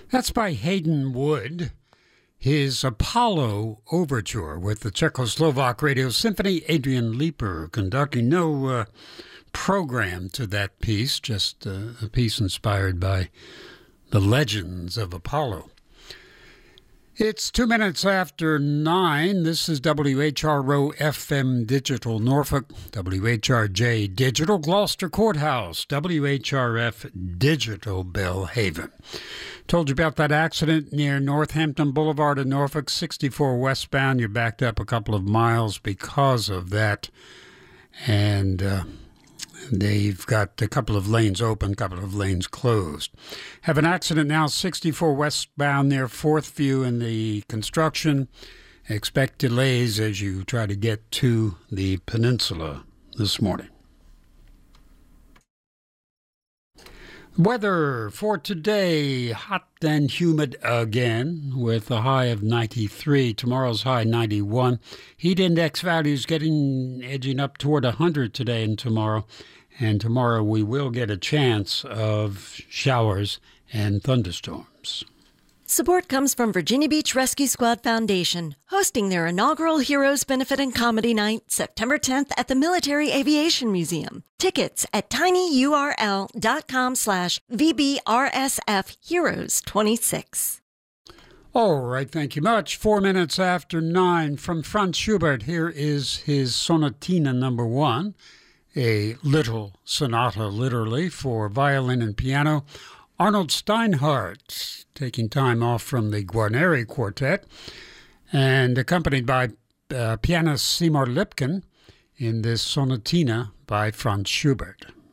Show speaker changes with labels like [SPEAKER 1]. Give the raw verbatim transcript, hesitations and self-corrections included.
[SPEAKER 1] That's by Hayden Wood, his Apollo Overture with the Czechoslovak Radio Symphony. Adrian Leeper conducting. No uh, program to that piece, just uh, a piece inspired by the legends of Apollo. It's two minutes after nine. This is W H R O F M Digital Norfolk, W H R J Digital Gloucester Courthouse, W H R F Digital Belhaven. Told you about that accident near Northampton Boulevard in Norfolk, sixty-four westbound. You're backed up a couple of miles because of that. And uh, they've got a couple of lanes open, a couple of lanes closed. Have an accident now, sixty-four westbound near Fourth View in the construction. Expect delays as you try to get to the peninsula this morning. Weather for today, hot and humid again with a high of ninety-three. Tomorrow's high ninety-one. Heat index values getting edging up toward one hundred today and tomorrow. And tomorrow we will get a chance of showers and thunderstorms.
[SPEAKER 2] Support comes from Virginia Beach Rescue Squad Foundation, hosting their inaugural Heroes Benefit and Comedy Night, September tenth at the Military Aviation Museum. Tickets at tinyurl.com slash VBRSF Heroes twenty-six.
[SPEAKER 1] All right, thank you much. Four minutes after nine from Franz Schubert. Here is his Sonatina number one, a little sonata, literally, for violin and piano. Arnold Steinhardt taking time off from the Guarneri Quartet and accompanied by uh, pianist Seymour Lipkin in this Sonatina by Franz Schubert.